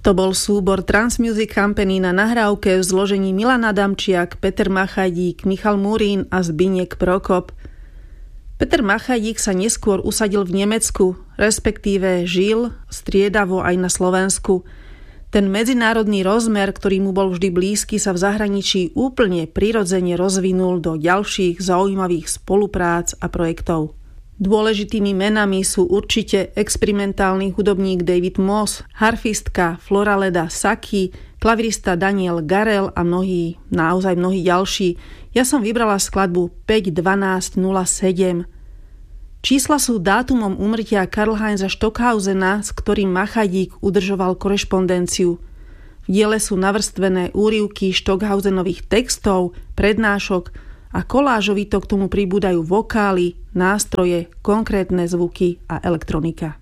To bol súbor Transmusic Company na nahrávke v zložení Milan Adamčiak, Peter Machajdík, Michal Murín a Zbyněk Prokop. Peter Machajdík sa neskôr usadil v Nemecku, respektíve žil striedavo aj na Slovensku. Ten medzinárodný rozmer, ktorý mu bol vždy blízky, sa v zahraničí úplne prirodzene rozvinul do ďalších zaujímavých spoluprác a projektov. Dôležitými menami sú určite experimentálny hudobník David Moss, harfistka Floraleda Saki, klavirista Daniel Garel a naozaj mnohí ďalší. Ja som vybrala skladbu 5.12.07. Čísla sú dátumom úmrtia Karlheinza Stockhausena, s ktorým Machajdík udržoval korešpondenciu. V diele sú navrstvené úryvky Stockhausenových textov, prednášok a kolážovito k tomu pribúdajú vokály, nástroje, konkrétne zvuky a elektronika.